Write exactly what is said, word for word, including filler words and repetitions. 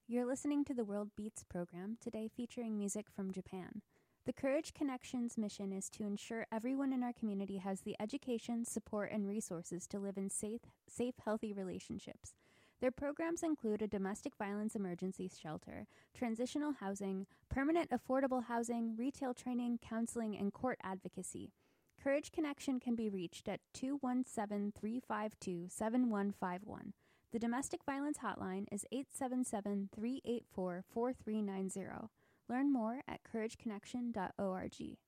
You're listening to the World Beats program, today featuring music from Japan. The Courage Connection's mission is to ensure everyone in our community has the education, support, and resources to live in safe, safe, healthy relationships. Their programs include a domestic violence emergency shelter, transitional housing, permanent affordable housing, retail training, counseling, and court advocacy. Courage Connection can be reached at two one seven, three five two, seven one five one. The domestic violence hotline is eight seven seven, three eight four, four three nine zero. Learn more at courage connection dot org.